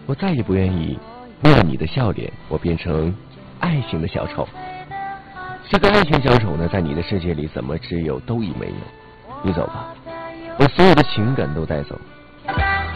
我再也不愿意为了你的笑脸，我变成爱情的小丑。这个爱情小丑呢，在你的世界里怎么只有都已没有。你走吧，我所有的情感都带走。